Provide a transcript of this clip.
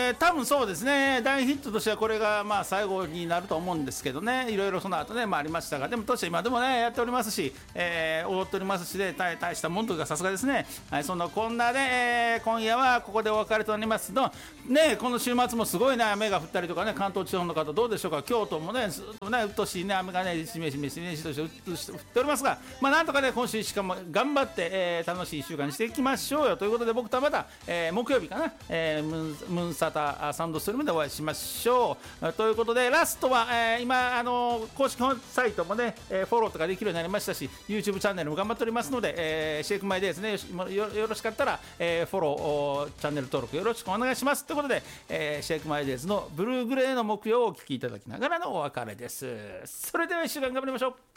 多分そうですね、大ヒットとしてはこれがまあ最後になると思うんですけどね、いろいろその後ね、ありましたが、でもとして今でもねやっておりますし、踊っておりますしで、大したもんというかさすがですね。はい、そんなこんなで、今夜はここでお別れとなりますのね。この週末もすごいね雨が降ったりとかね、関東地方の方どうでしょうか。京都もねずっとねうっとしいね雨がねしめしめしめしとして降っておりますが、なんとかね今週しかも頑張って、楽しい1週間にしていきましょうよということで、僕とはまた、木曜日かな、ムンサタサンドストリームでお会いしましょうということで、ラストは、今公式サイトもね、フォローとかできるようになりましたし、 YouTube チャンネルも頑張っておりますので、シェイクマイデイですね、よろしかったら、フォローチャンネル登録よろしくお願いしますということで、シェイクマイデイズのブルーグレーの木曜をお聴きいただきながらのお別れです。それでは1週間頑張りましょう。